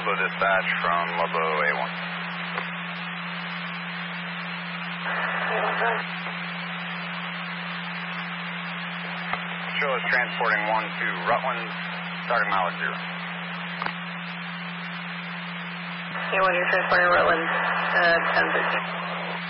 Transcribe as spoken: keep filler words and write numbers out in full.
Ludlow dispatch from Ludlow A one. Show is transporting one to Rutland, starting mileage zero. Yeah, when you're transporting Rutland, uh, ten thirteen.